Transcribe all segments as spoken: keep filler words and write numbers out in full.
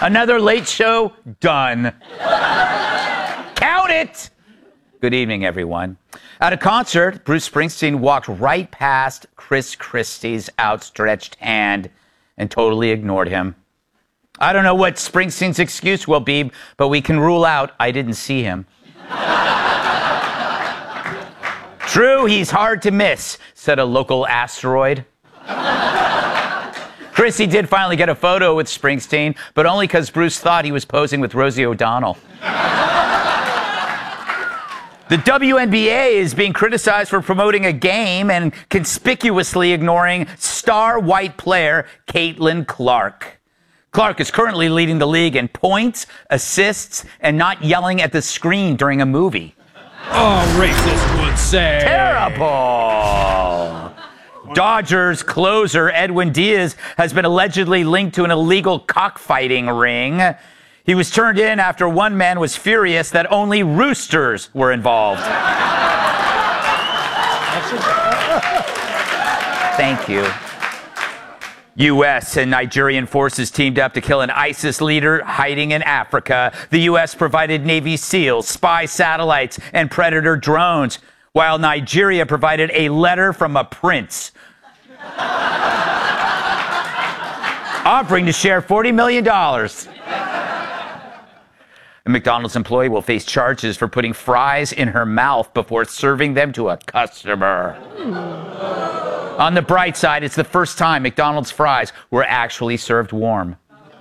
Another late show done. Count it! Good evening, everyone. At a concert, Bruce Springsteen walked right past Chris Christie's outstretched hand and totally ignored him. I don't know what Springsteen's excuse will be, but we can rule out I didn't see him. True, he's hard to miss, said a local asteroid. Chrissy did finally get a photo with Springsteen, but only because Bruce thought he was posing with Rosie O'Donnell. The W N B A is being criticized for promoting a game and conspicuously ignoring star white player Caitlin Clark. Clark is currently leading the league in points, assists, and not yelling at the screen during a movie. Oh, racist would say. Terrible. Dodgers closer Edwin Diaz has been allegedly linked to an illegal cockfighting ring. He was turned in after one man was furious that only roosters were involved. Thank you. U S and Nigerian forces teamed up to kill an ISIS leader hiding in Africa. The U S provided Navy SEALs, spy satellites, and Predator drones, while Nigeria provided a letter from a prince offering to share forty million dollars. A McDonald's employee will face charges for putting fries in her mouth before serving them to a customer. On the bright side, it's the first time McDonald's fries were actually served warm.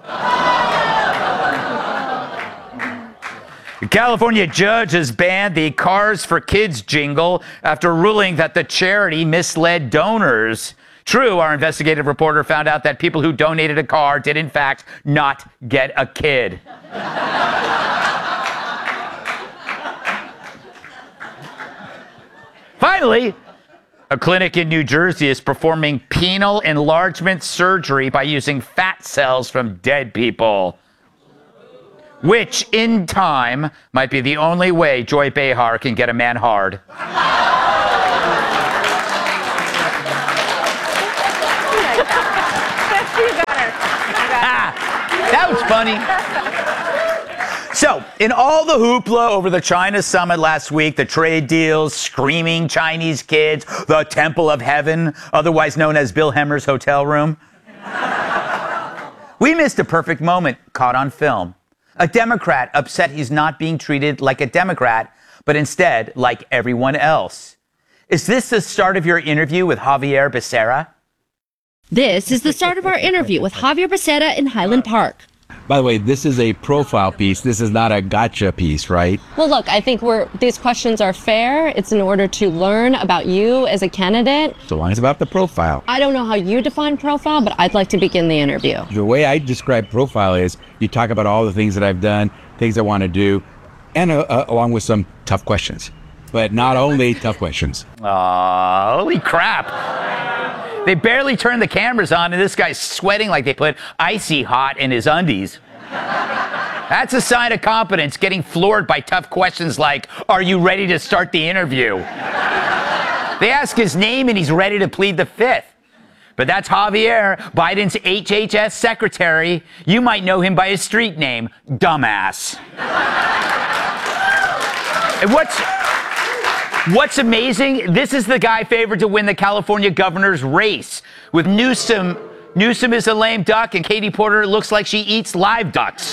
A California judge has banned the Cars for Kids jingle after ruling that the charity misled donors. True, our investigative reporter found out that people who donated a car did, in fact, not get a kid. Finally, a clinic in New Jersey is performing penile enlargement surgery by using fat cells from dead people, which, in time, might be the only way Joy Behar can get a man hard. That was funny. So, in all the hoopla over the China summit last week, the trade deals, screaming Chinese kids, the Temple of Heaven, otherwise known as Bill Hemmer's hotel room, we missed a perfect moment caught on film. A Democrat upset he's not being treated like a Democrat, but instead like everyone else. Is this the start of your interview with Javier Becerra? This is the start of our interview with Javier Becerra in Highland Park. By the way, this is a profile piece. This is not a gotcha piece, right? Well, look, I think we're, these questions are fair. It's in order to learn about you as a candidate. So long as it's about the profile. I don't know how you define profile, but I'd like to begin the interview. The way I describe profile is you talk about all the things that I've done, things I want to do, and uh, uh, along with some tough questions. But not only tough questions. Aw, holy crap. They barely turned the cameras on, and this guy's sweating like they put Icy Hot in his undies. That's a sign of competence, getting floored by tough questions like, are you ready to start the interview? They ask his name, and he's ready to plead the fifth. But that's Javier, Biden's H H S secretary. You might know him by his street name, Dumbass. And what's... What's amazing, this is the guy favored to win the California governor's race. With Newsom, Newsom is a lame duck, and Katie Porter looks like she eats live ducks.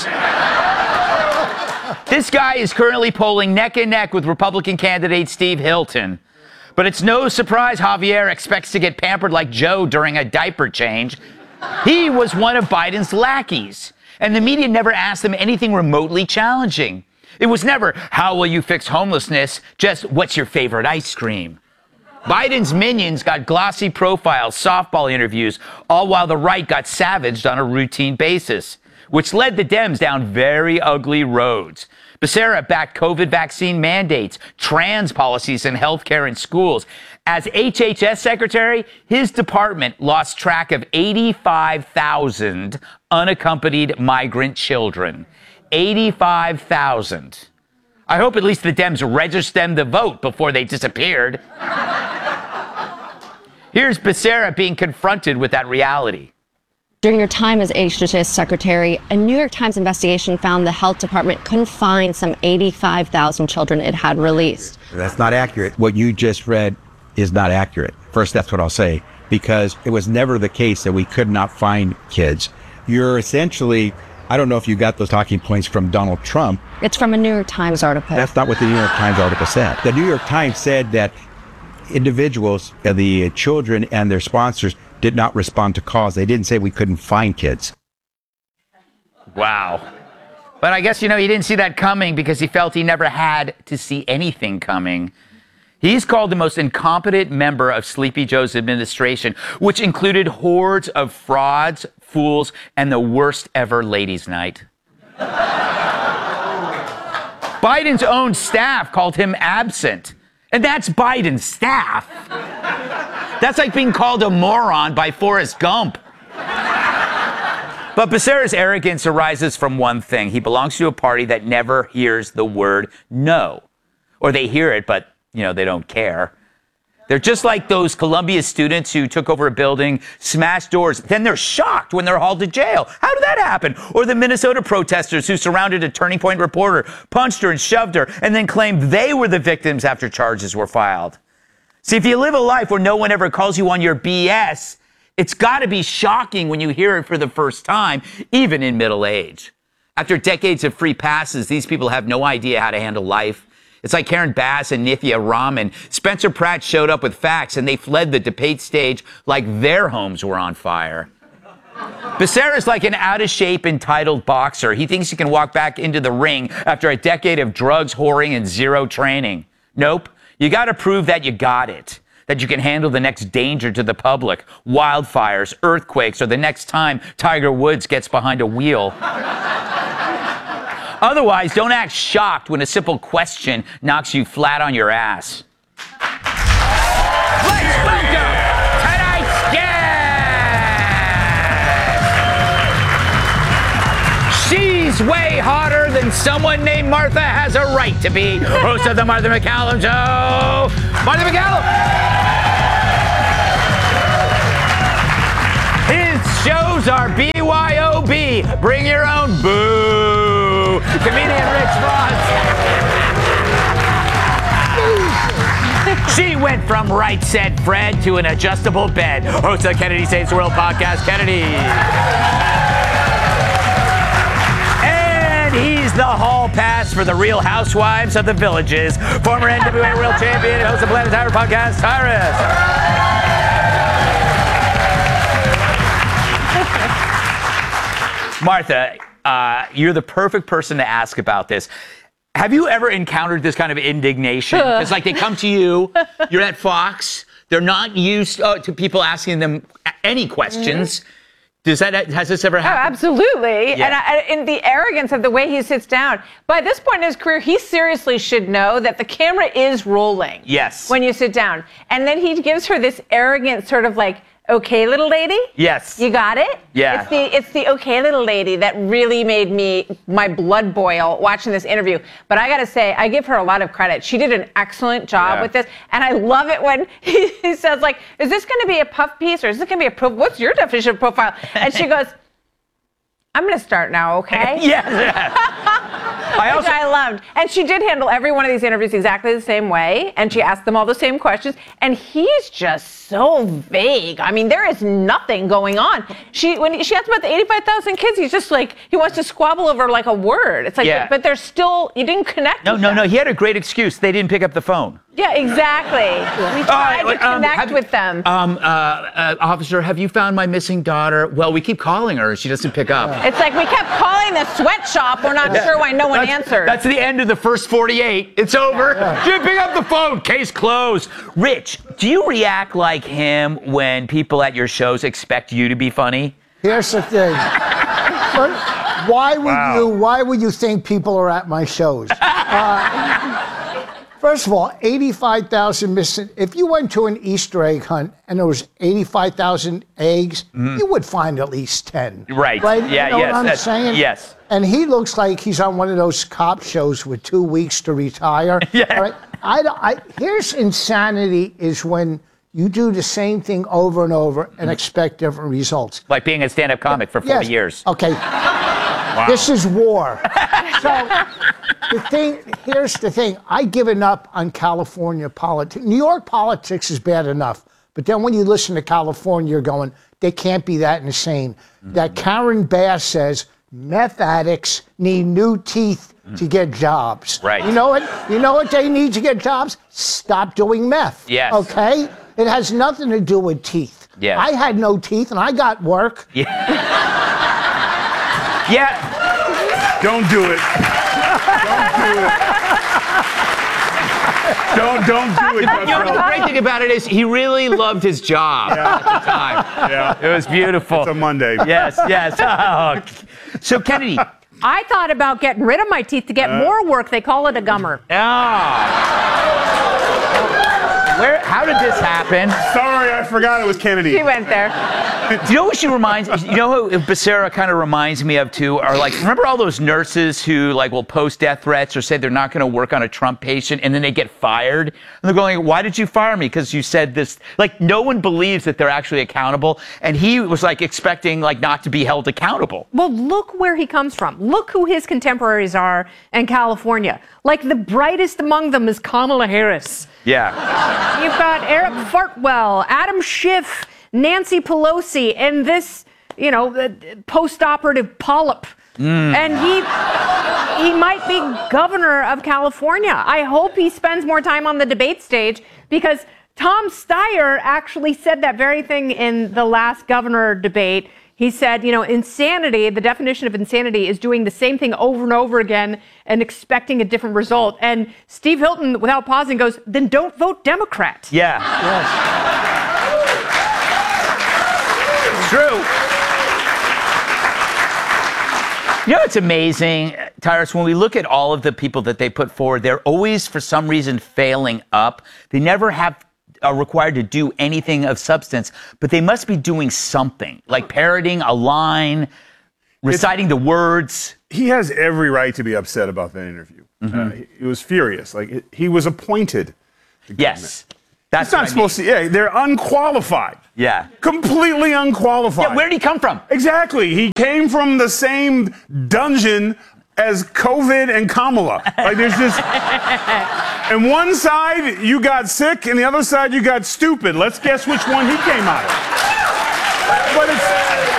This guy is currently polling neck and neck with Republican candidate Steve Hilton. But it's no surprise Javier expects to get pampered like Joe during a diaper change. He was one of Biden's lackeys, and the media never asked him anything remotely challenging. It was never, how will you fix homelessness? Just, what's your favorite ice cream? Biden's minions got glossy profiles, softball interviews, all while the right got savaged on a routine basis, which led the Dems down very ugly roads. Becerra backed COVID vaccine mandates, trans policies in healthcare and schools. As H H S secretary, his department lost track of eighty-five thousand unaccompanied migrant children. eighty-five thousand. I hope at least the Dems registered them to vote before they disappeared. Here's Becerra being confronted with that reality. During your time as H H S secretary, a New York Times investigation found the health department couldn't find some eighty-five thousand children it had released. That's not accurate. What you just read is not accurate. First, that's what I'll say, because it was never the case that we could not find kids. You're essentially, I don't know if you got those talking points from Donald Trump. It's from a New York Times article. That's not what the New York Times article said. The New York Times said that individuals, uh, the children and their sponsors, did not respond to calls. They didn't say we couldn't find kids. Wow. But I guess, you know, he didn't see that coming because he felt he never had to see anything coming. He's called the most incompetent member of Sleepy Joe's administration, which included hordes of frauds, fools, and the worst ever ladies' night. Biden's own staff called him absent. And that's Biden's staff. That's like being called a moron by Forrest Gump. But Becerra's arrogance arises from one thing. He belongs to a party that never hears the word no. Or they hear it, but, you know, they don't care. They're just like those Columbia students who took over a building, smashed doors, then they're shocked when they're hauled to jail. How did that happen? Or the Minnesota protesters who surrounded a Turning Point reporter, punched her and shoved her, and then claimed they were the victims after charges were filed. See, if you live a life where no one ever calls you on your B S, it's got to be shocking when you hear it for the first time, even in middle age. After decades of free passes, these people have no idea how to handle life. It's like Karen Bass and Nithya Raman. Spencer Pratt showed up with facts, and they fled the debate stage like their homes were on fire. Becerra's like an out-of-shape, entitled boxer. He thinks he can walk back into the ring after a decade of drugs, whoring, and zero training. Nope. You got to prove that you got it, that you can handle the next danger to the public, wildfires, earthquakes, or the next time Tiger Woods gets behind a wheel. Otherwise, don't act shocked when a simple question knocks you flat on your ass. Let's welcome tonight's guest. She's way hotter than someone named Martha has a right to be. Host of the Martha MacCallum Show, Martha MacCallum. His shows are B Y O B, bring your own boo. Comedian Rich Voss. She went from Right Said Fred to an adjustable bed. Host of the Kennedy Saves the World podcast, Kennedy. And he's the hall pass for the Real Housewives of the Villages. Former N W A World Champion, host of Planet Tyrus podcast, Tyrus. Martha, uh, you're the perfect person to ask about this. Have you ever encountered this kind of indignation? It's like they come to you, you're at Fox, they're not used uh, to people asking them any questions. Mm-hmm. Does that, has this ever happened? Oh, absolutely. Yeah. And I, in the arrogance of the way he sits down, by this point in his career, he seriously should know that the camera is rolling. Yes. When you sit down. And then he gives her this arrogant sort of like, okay, little lady? Yes. You got it? Yeah. It's the it's the okay, little lady that really made me, my blood boil watching this interview. But I got to say, I give her a lot of credit. She did an excellent job Yeah. with this. And I love it when he, he says, like, is this going to be a puff piece or is this going to be a pro? What's your definition of profile? And she goes, I'm going to start now, okay? Yes. I Which also, I loved. And she did handle every one of these interviews exactly the same way. And she asked them all the same questions. And he's just so vague. I mean, there is nothing going on. She when she asked about the eighty-five thousand kids, he's just like, he wants to squabble over like a word. It's like, Yeah. but there's still, you didn't connect no, with no, them. no. He had a great excuse. They didn't pick up the phone. Yeah, exactly. We tried right, to um, connect have- with them. Um, uh, uh, officer, have you found my missing daughter? Well, we keep calling her. She doesn't pick up. It's like we kept calling the sweatshop. We're not sure why no one That's, answered. that's the end of the first forty-eight. It's over. Didn't pick up the phone. Case closed. Rich, do you react like him when people at your shows expect you to be funny? Here's the thing. First, why would Wow. you? Why would you think people are at my shows? Uh, first of all, eighty-five thousand missing. If you went to an Easter egg hunt and there was eighty-five thousand eggs, you would find at least ten. Right. Right. Yeah, You know yes, what I'm that's- saying? yes. And he looks like he's on one of those cop shows with two weeks to retire. Yeah. All right. I, I, here's insanity: is when You do the same thing over and over and expect different results. Like being a stand-up comic for forty Yes. years. Okay. This is war. So the thing, here's the thing. I've given up on California politics. New York politics is bad enough. But then when you listen to California, you're going, they can't be that insane. Mm-hmm. That Karen Bass says meth addicts need new teeth to get jobs. Right. You know what? You know what they need to get jobs? Stop doing meth. Yes. Okay? It has nothing to do with teeth. Yes. I had no teeth and I got work. Yeah. yeah. Don't do it. Don't do it. Don't don't do it. You know, the great thing about it is he really loved his job Yeah. at the time. Yeah. It was beautiful. It's a Monday. Yes, yes. Oh. So Kennedy. I thought about getting rid of my teeth to get Uh, more work. They call it a gummer. Ah. Where? How did this happen? Sorry, I forgot it was Kennedy. She went there. Do you know what she reminds? You know who Becerra kind of reminds me of too? Are like, remember all those nurses who like will post death threats or say they're not going to work on a Trump patient, and then they get fired, and they're going, "Why did you fire me? Because you said this." Like, no one believes that they're actually accountable, and he was like expecting like not to be held accountable. Well, look where he comes from. Look who his contemporaries are in California. Like the brightest among them is Kamala Harris. Yeah. You've got Eric Fartwell, Adam Schiff, Nancy Pelosi, and this, you know, post-operative polyp. Mm. And he he might be governor of California. I hope he spends more time on the debate stage, because Tom Steyer actually said that very thing in the last governor debate. He said, you know, insanity, the definition of insanity is doing the same thing over and over again and expecting a different result. And Steve Hilton, without pausing, goes, then don't vote Democrat. Yeah. Yes. It's true. You know, it's amazing, Tyrus, when we look at all of the people that they put forward, they're always, for some reason, failing up. They never have are required to do anything of substance, but they must be doing something, like parroting a line, reciting it's, the words. He has every right to be upset about that interview. Mm-hmm. Uh, he, he was furious. Like, he was appointed. Yes. That's It's not supposed mean. to, yeah, they're unqualified. Yeah. Completely unqualified. Yeah, where did he come from? Exactly. He came from the same dungeon as COVID and Kamala. Like, there's just... And one side, you got sick, and the other side, you got stupid. Let's guess which one he came out of. But it's...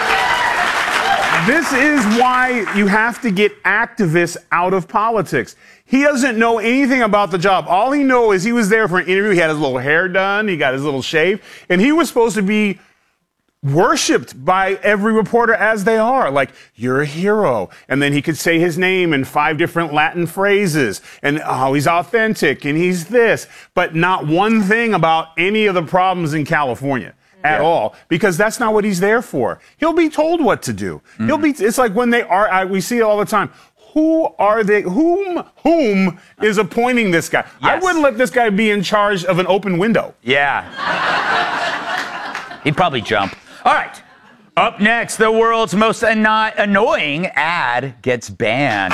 This is why you have to get activists out of politics. He doesn't know anything about the job. All he knows is he was there for an interview. He had his little hair done. He got his little shave. And he was supposed to be worshipped by every reporter as they are. Like, you're a hero. And then he could say his name in five different Latin phrases. And, oh, he's authentic and he's this. But not one thing about any of the problems in California. At yeah. all, because that's not what he's there for. He'll be told what to do. Mm-hmm. He'll be. It's like when they are. I, we see it all the time. Who are they? Whom? Whom is appointing this guy? Yes. I wouldn't let this guy be in charge of an open window. Yeah. He'd probably jump. All right. Up next, the world's most anno- annoying ad gets banned.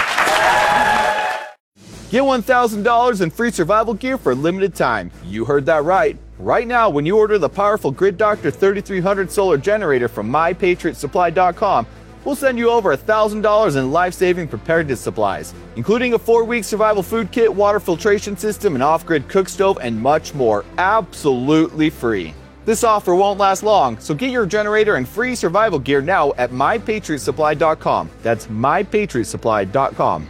Get one thousand dollars in free survival gear for a limited time. You heard that right. Right now, when you order the powerful Grid Doctor thirty-three hundred solar generator from my patriot supply dot com, we'll send you over one thousand dollars in life-saving preparedness supplies, including a four-week survival food kit, water filtration system, an off-grid cook stove, and much more, absolutely free. This offer won't last long, so get your generator and free survival gear now at my patriot supply dot com. That's my patriot supply dot com.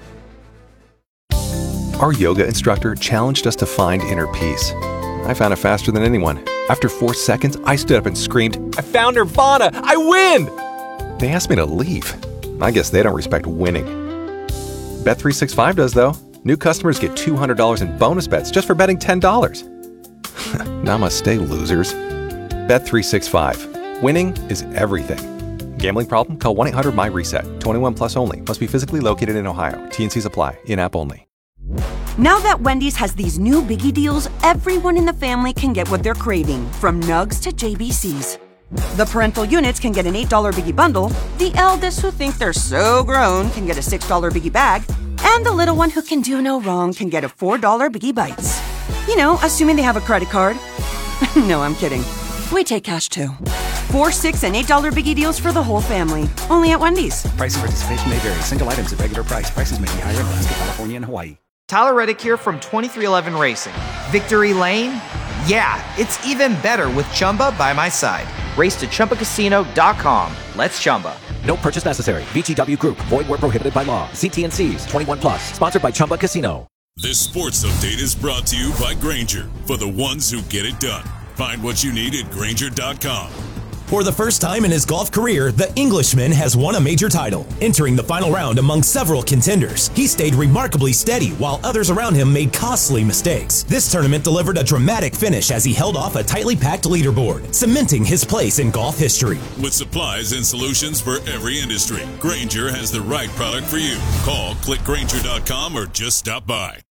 Our yoga instructor challenged us to find inner peace. I found it faster than anyone. After four seconds, I stood up and screamed, "I found Nirvana! I win!" They asked me to leave. I guess they don't respect winning. Bet three sixty-five does, though. New customers get two hundred dollars in bonus bets just for betting ten dollars. Namaste, losers. Bet three sixty-five. Winning is everything. Gambling problem? Call one eight hundred my reset. twenty-one plus only. Must be physically located in Ohio. T N Cs apply. In-app only. Now that Wendy's has these new biggie deals, everyone in the family can get what they're craving, from nugs to J B Cs. The parental units can get an eight dollar biggie bundle, the eldest who think they're so grown can get a six dollar biggie bag, and the little one who can do no wrong can get a four dollar biggie bites. You know, assuming they have a credit card. No, I'm kidding. We take cash too. Four, six, and eight dollar biggie deals for the whole family. Only at Wendy's. Price and participation may vary. Single items at regular price. Prices may be higher in Alaska, California, and Hawaii. Tyler Reddick here from twenty-three eleven Racing. Victory Lane? Yeah, it's even better with Chumba by my side. Race to Chumba Casino dot com. Let's Chumba. No purchase necessary. V G W Group. Void where prohibited by law. See T and C's. twenty-one plus. Sponsored by Chumba Casino. This sports update is brought to you by Grainger, for the ones who get it done. Find what you need at Grainger dot com. For the first time in his golf career, the Englishman has won a major title. Entering the final round among several contenders, he stayed remarkably steady while others around him made costly mistakes. This tournament delivered a dramatic finish as he held off a tightly packed leaderboard, cementing his place in golf history. With supplies and solutions for every industry, Grainger has the right product for you. Call, click Grainger dot com, or just stop by.